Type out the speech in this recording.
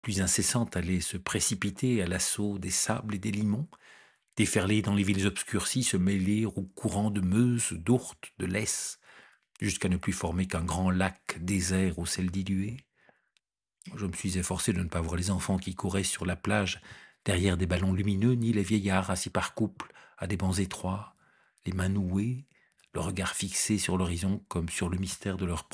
plus incessante allait se précipiter à l'assaut des sables et des limons, déferler dans les villes obscurcies, se mêler aux courants de Meuse, d'Ourthe, de Lesse, jusqu'à ne plus former qu'un grand lac désert au sel dilué. Je me suis efforcé de ne pas voir les enfants qui couraient sur la plage derrière des ballons lumineux, ni les vieillards assis par couple à des bancs étroits, les mains nouées, le regard fixé sur l'horizon comme sur le mystère de leur